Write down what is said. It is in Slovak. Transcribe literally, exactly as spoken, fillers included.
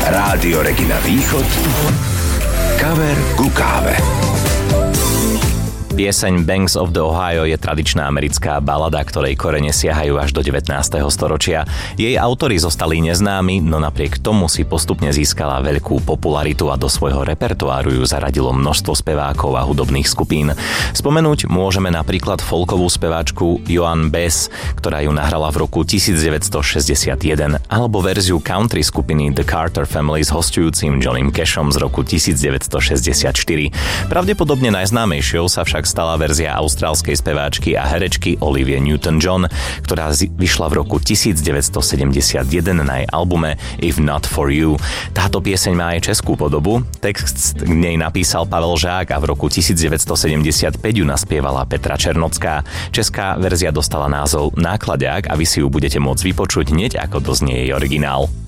Rádio Regina Východ. Kaver ku káve. Pieseň Banks of the Ohio je tradičná americká balada, ktorej korene siahajú až do devätnásteho storočia. Jej autori zostali neznámi, no napriek tomu si postupne získala veľkú popularitu a do svojho repertoáru ju zaradilo množstvo spevákov a hudobných skupín. Spomenúť môžeme napríklad folkovú speváčku Joan Baez, ktorá ju nahrala v roku devätnásťstošesťdesiatjeden, alebo verziu country skupiny The Carter Family s hosťujúcim Johnnym Cashom z roku devätnásťstošesťdesiatštyri. Pravdepodobne najznámejšou sa však stala verzia austrálskej speváčky a herečky Olivie Newton-John, ktorá vyšla v roku devätnásťstosedemdesiatjeden na jej albume If Not For You. Táto pieseň má aj českú podobu. Text k nej napísal Pavel Žák a v roku devätnásťstosedemdesiatpäť ju naspievala Petra Černocká. Česká verzia dostala názov Nákladák a vy si ju budete môcť vypočuť hneď ako doznie jej originál.